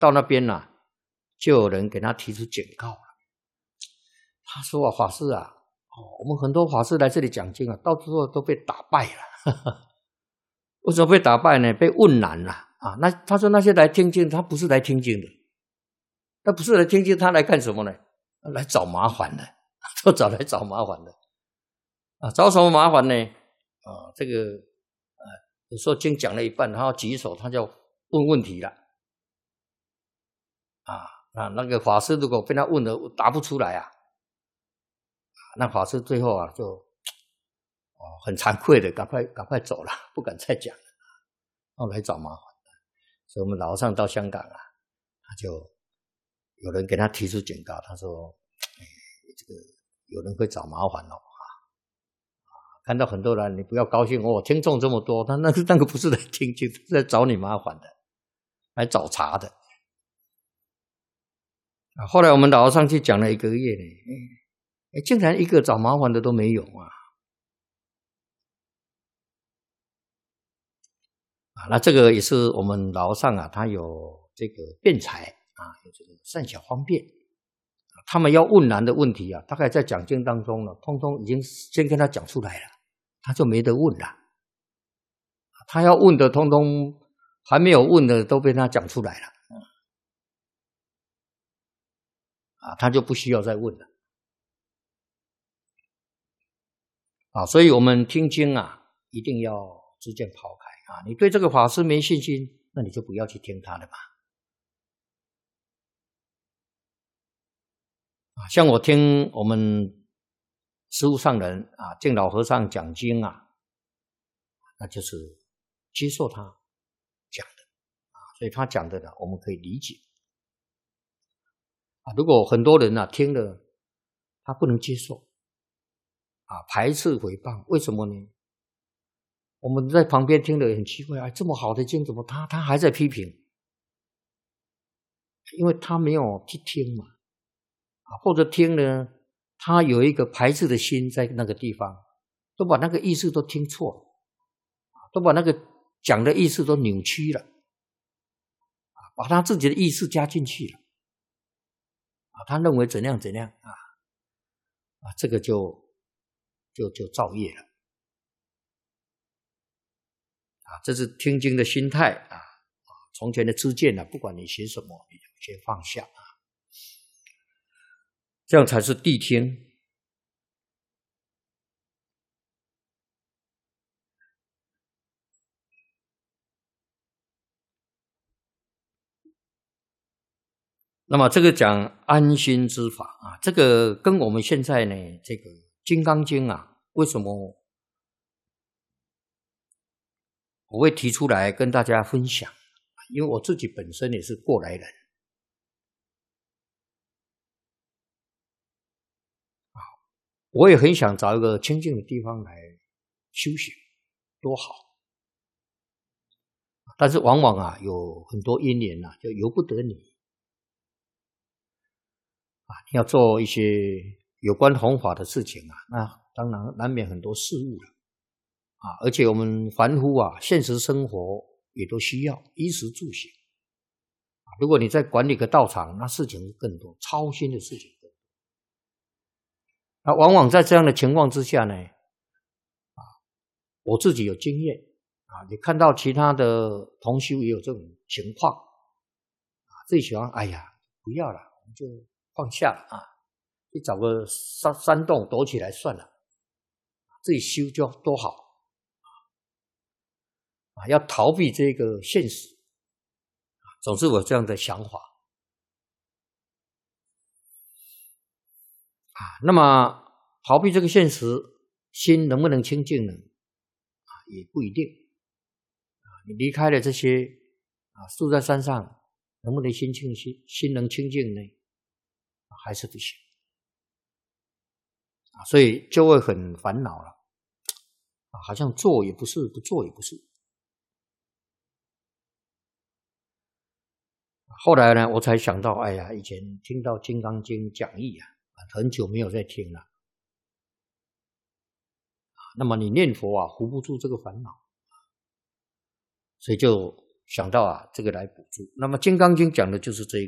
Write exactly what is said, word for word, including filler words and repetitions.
到那边啊，就有人给他提出警告了。他说啊，法师啊，哦，我们很多法师来这里讲经啊，到最后都被打败了。为什么被打败呢？被问难了啊！那他说那些来听经，他不是来听经的，他不是来听经，他来干什么呢？来找麻烦的，都找来找麻烦的啊！找什么麻烦呢？啊，这个呃，有时候经讲了一半，他要举手，他就问问题了啊！那那个法师如果被他问了答不出来啊，那法师最后啊就哦很惭愧的赶快赶快走了，不敢再讲了，然后来找麻烦的。所以我们老和尚到香港啊，他就有人给他提出警告，他说：“哎，这个有人会找麻烦哦啊！看到很多人，你不要高兴哦，听众这么多，他那个那个不是来听经，是来找你麻烦的，来找茬的。”啊，后来我们老和尚去讲了一个月呢，哎，竟然一个找麻烦的都没有啊！啊，那这个也是我们老和尚啊，他有这个辩才啊，有这个善巧方便。他们要问难的问题啊，大概在讲经当中呢，通通已经先跟他讲出来了，他就没得问了。他要问的，通通还没有问的都被他讲出来了，啊，他就不需要再问了。啊，所以我们听经啊，一定要知见抛开啊。你对这个法师没信心，那你就不要去听他的嘛。啊，像我听我们师父上人啊，净老和尚讲经啊，那就是接受他讲的啊，所以他讲的呢，我们可以理解啊。如果很多人啊听了，他不能接受啊，排斥诽谤，为什么呢？我们在旁边听了很奇怪啊，这么好的经怎么他他还在批评？因为他没有去听嘛，啊，或者听呢，他有一个排斥的心在那个地方，都把那个意思都听错了，都把那个讲的意思都扭曲了，啊，把他自己的意思加进去了，啊，他认为怎样怎样啊，啊，这个就就就造业了。啊，这是听经的心态啊！从前的知见啊，不管你学什么，你就先放下啊，这样才是谛听。那么这个讲安心之法啊，这个跟我们现在呢这个《金刚经》啊，为什么我会提出来跟大家分享？因为我自己本身也是过来人。我也很想找一个清净的地方来修行，多好！但是往往啊，有很多因缘啊，就由不得你啊。你要做一些有关弘法的事情啊，那当然难免很多事物了啊。而且我们凡夫啊，现实生活也都需要衣食住行啊。如果你在管理个道场，那事情更多，操心的事情。那往往在这样的情况之下呢，啊，我自己有经验啊，你看到其他的同修也有这种情况啊，自己喜欢，哎呀，不要了，我们就放下了啊，去找个山山洞躲起来算了，自己修就多好啊，要逃避这个现实，总是有这样的想法。啊，那么逃避这个现实，心能不能清净呢？啊，也不一定。啊，你离开了这些，啊，住在山上，能不能心清心心能清净呢？啊，还是不行。啊，所以就会很烦恼了。啊，好像做也不是，不做也不是。后来呢，我才想到，哎呀，以前听到《金刚经》讲义啊。很久没有在听了，那么你念佛啊，扶不住这个烦恼，所以就想到啊这个来补助。那么《金刚经》讲的就是这一个。